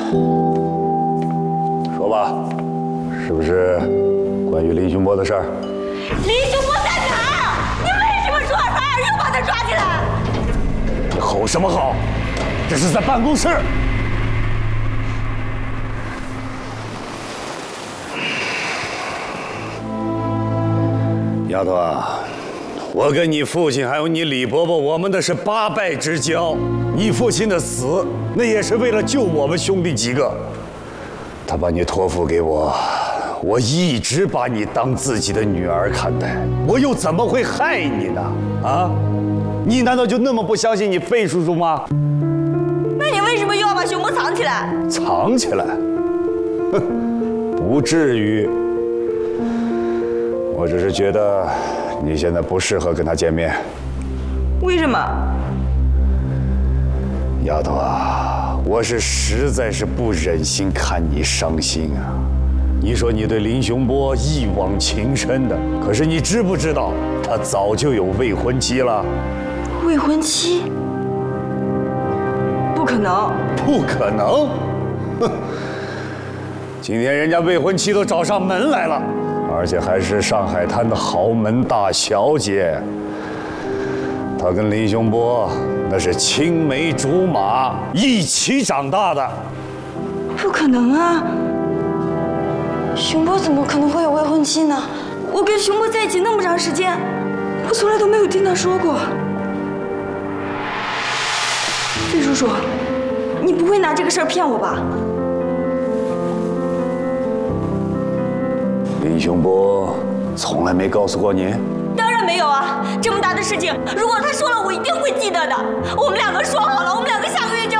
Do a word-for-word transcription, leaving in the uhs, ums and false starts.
说吧，是不是关于林雄波的事儿？ 林雄波在哪儿？你为什么说二反二又把他抓起来？ 你吼什么吼？这是在办公室。丫头啊，我跟你父亲还有你李伯伯，我们的是八拜之交。你父亲的死，那也是为了救我们兄弟几个。他把你托付给我，我一直把你当自己的女儿看待，我又怎么会害你呢？啊，你难道就那么不相信你费叔叔吗？ 那你为什么又要把熊波藏起来？ 藏起来？哼，不至于。我只是觉得你现在不适合跟他见面。 为什么？ 丫头啊，我是实在是不忍心看你伤心啊。你说你对林雄波一往情深的，可是你知不知道他早就有未婚妻了？ 未婚妻？不可能！ 不可能！哼！今天人家未婚妻都找上门来了，而且还是上海滩的豪门大小姐。她跟林雄波那是青梅竹马，一起长大的。 不可能啊！雄波怎么可能会有未婚妻呢？我跟雄波在一起那么长时间，我从来都没有听他说过。费叔叔，你不会拿这个事儿骗我吧？ 林雄波从来没告诉过你？ 当然没有啊！这么大的事情，如果他说了，我一定会记得的。我们两个说好了，我们两个下个月就